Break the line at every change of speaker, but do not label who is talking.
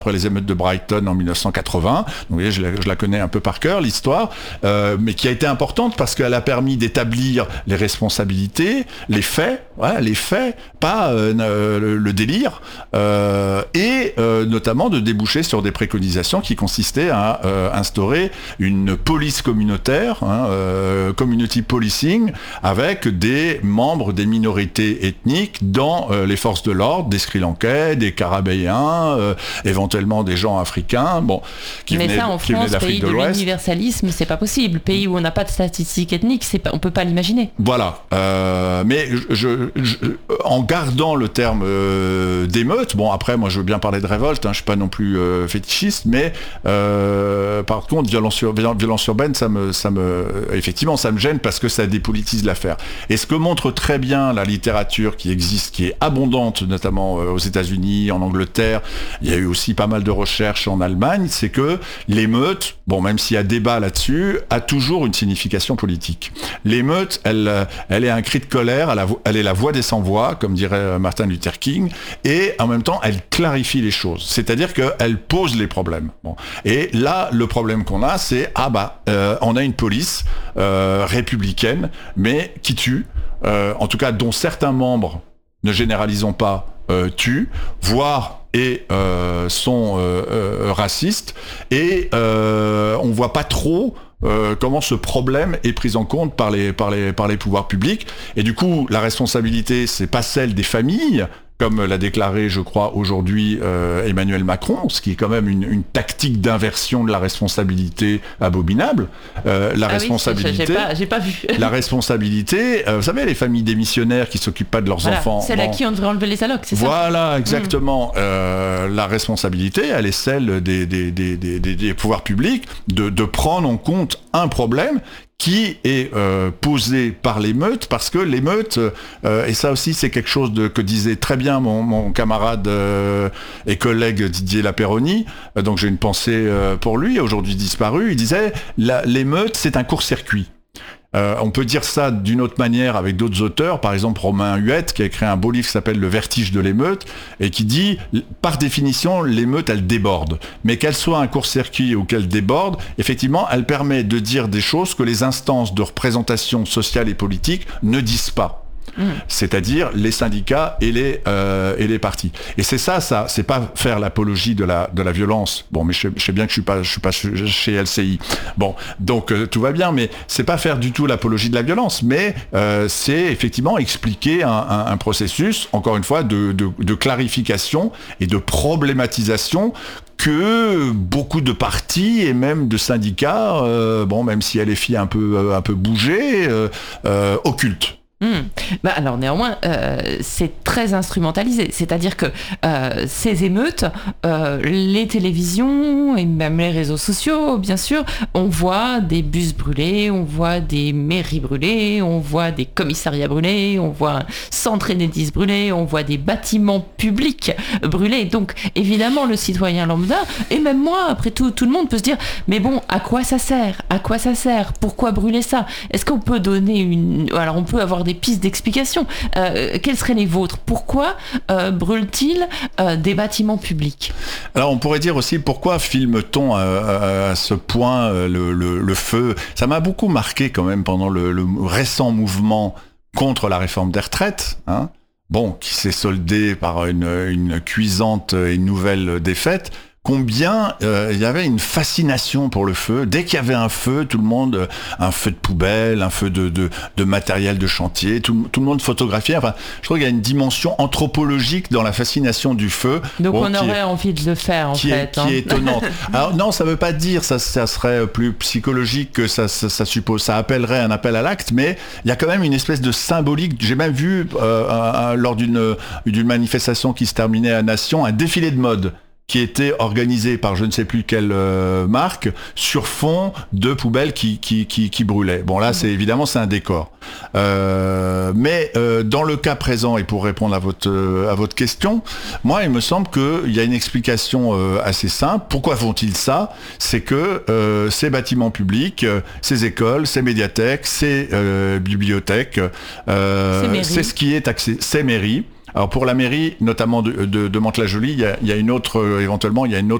après les émeutes de Brighton en 1980. Vous voyez, je la connais un peu par cœur, l'histoire, mais qui a été importante parce qu'elle a permis d'établir les responsabilités, les faits, pas le délire, et notamment de déboucher sur des préconisations qui consistaient à instaurer une police communautaire, community policing, avec des membres des minorités ethniques dans les forces de l'ordre, des Sri Lankais, des Carabéens, éventuellement des gens africains, qui venaient d'Afrique de l'Ouest.
Mais l'universalisme, c'est pas possible. Pays où on n'a pas de statistiques ethniques, on peut pas l'imaginer.
Voilà. Mais en gardant le terme d'émeute, après, moi, je veux bien parler de révolte, je suis pas non plus fétichiste, mais par contre, violence urbaine, effectivement, ça me gêne parce que ça dépolitise l'affaire. Et ce que montre très bien la littérature qui existe, qui est abondante, notamment aux États-Unis, en Angleterre, il y a eu aussi pas mal de recherches en Allemagne, c'est que l'émeute, même s'il y a débat là-dessus, a toujours une signification politique. L'émeute, elle est un cri de colère, elle est la voix des sans-voix, comme dirait Martin Luther King, et en même temps, elle clarifie les choses. C'est-à-dire qu'elle pose les problèmes. Et là, le problème qu'on a, c'est on a une police républicaine, mais qui tue, en tout cas dont certains membres, ne généralisons pas, tuent, voire sont racistes, et on voit pas trop comment ce problème est pris en compte par les pouvoirs publics. Et du coup, la responsabilité, c'est pas celle des familles, comme l'a déclaré, je crois, aujourd'hui Emmanuel Macron, ce qui est quand même une tactique d'inversion de la responsabilité abominable. Responsabilité,
j'ai pas vu.
La responsabilité, vous savez, les familles démissionnaires qui s'occupent pas de leurs enfants.
Celle à qui on devrait enlever les allocs, c'est ça ?
Voilà, exactement. La responsabilité, elle est celle des pouvoirs publics de prendre en compte un problème qui est posé par l'émeute, parce que l'émeute, et ça aussi c'est quelque chose que disait très bien mon camarade et collègue Didier Lapéronie, donc j'ai une pensée pour lui, aujourd'hui disparu, il disait l'émeute c'est un court-circuit. On peut dire ça d'une autre manière avec d'autres auteurs, par exemple Romain Huette qui a écrit un beau livre qui s'appelle Le vertige de l'émeute et qui dit, par définition, l'émeute elle déborde. Mais qu'elle soit un court-circuit ou qu'elle déborde, effectivement, elle permet de dire des choses que les instances de représentation sociale et politique ne disent pas. C'est-à-dire les syndicats et les partis. Et c'est ça, c'est pas faire l'apologie de la violence. Mais je sais bien que je suis pas chez LCI. Donc tout va bien, mais c'est pas faire du tout l'apologie de la violence, mais c'est effectivement expliquer un processus, encore une fois, de clarification et de problématisation que beaucoup de partis et même de syndicats, même si LFI a un peu bougé, occultent.
Alors néanmoins, c'est très instrumentalisé, c'est-à-dire que ces émeutes, les télévisions et même les réseaux sociaux, bien sûr, on voit des bus brûlés, on voit des mairies brûlées, on voit des commissariats brûlés, on voit un centre Enedis brûlé, on voit des bâtiments publics brûlés. Donc évidemment, le citoyen lambda, et même moi, après tout le monde peut se dire, mais bon, à quoi ça sert ? Pourquoi brûler ça ? Est-ce qu'on peut donner Alors on peut avoir des pistes d'explication. Quelles seraient les vôtres ? Pourquoi brûle-t-il des bâtiments publics ?
Alors on pourrait dire aussi pourquoi filme-t-on à ce point le feu ? Ça m'a beaucoup marqué quand même pendant le récent mouvement contre la réforme des retraites, qui s'est soldé par une cuisante et nouvelle défaite. Combien il y avait une fascination pour le feu. Dès qu'il y avait un feu, tout le monde, un feu de poubelle, un feu de matériel de chantier, tout le monde photographiait. Enfin, je trouve qu'il y a une dimension anthropologique dans la fascination du feu.
Donc on aurait envie de le faire
qui est étonnante. Alors non, ça veut pas dire, ça serait plus psychologique que ça suppose, ça appellerait un appel à l'acte, mais il y a quand même une espèce de symbolique. J'ai même vu lors d'une manifestation qui se terminait à Nation, un défilé de mode qui était organisé par je ne sais plus quelle marque sur fond de poubelles qui brûlaient. Là, c'est un décor. Mais dans le cas présent, et pour répondre à votre question, moi, il me semble qu'il y a une explication assez simple. Pourquoi font-ils ça ? C'est que ces bâtiments publics, ces écoles, ces médiathèques, ces bibliothèques, c'est ce qui est accès, ces mairies, Alors pour la mairie, notamment de Mantes-la-Jolie, il y a une autre, éventuellement, il y a une